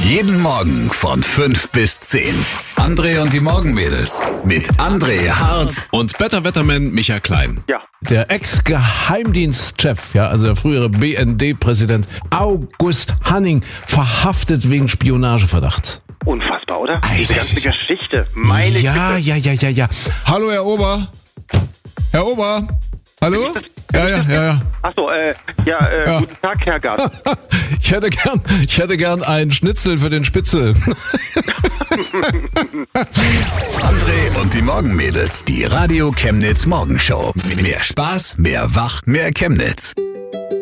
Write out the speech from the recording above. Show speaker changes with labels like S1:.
S1: Jeden Morgen von 5 bis 10. André und die Morgenmädels mit André Hart
S2: Und Better Wetterman Michael Klein.
S3: Ja.
S4: Der Ex-Geheimdienstchef, ja, also der frühere BND-Präsident August Hanning, verhaftet wegen Spionageverdachts.
S3: Unfassbar, oder? Diese
S4: das
S3: ganze
S4: ist ja-
S3: Geschichte. Meine
S4: Ja.
S3: Güte.
S4: Hallo, Herr Ober. Herr Ober. Hallo? Ja.
S3: Achso, guten Tag, Herr Gast.
S4: Ich hätte gern einen Schnitzel für den Spitzel.
S1: André und die Morgenmädels. Die Radio Chemnitz Morgenshow. Mehr Spaß, mehr Wach, mehr Chemnitz.